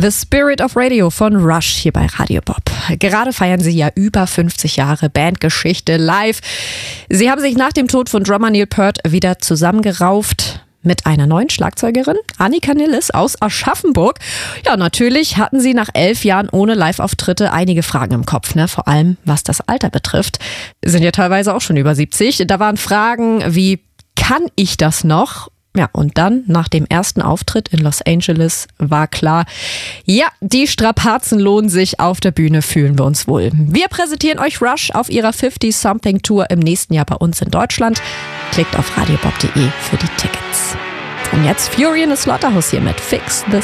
The Spirit of Radio von Rush hier bei Radio Bob. Gerade feiern sie ja über 50 Jahre Bandgeschichte live. Sie haben sich nach dem Tod von Drummer Neil Peart wieder zusammengerauft mit einer neuen Schlagzeugerin, Annika Nilles aus Aschaffenburg. Ja, natürlich hatten sie nach 11 Jahren ohne Live-Auftritte einige Fragen im Kopf, ne? Vor allem was das Alter betrifft. Sind ja teilweise auch schon über 70. Da waren Fragen wie, kann ich das noch? Ja, und dann, nach dem ersten Auftritt in Los Angeles, war klar, ja, die Strapazen lohnen sich, auf der Bühne fühlen wir uns wohl. Wir präsentieren euch Rush auf ihrer 50-Something-Tour im nächsten Jahr bei uns in Deutschland. Klickt auf radiobob.de für die Tickets. Und jetzt Fury in the Slaughterhouse hier mit Fix This.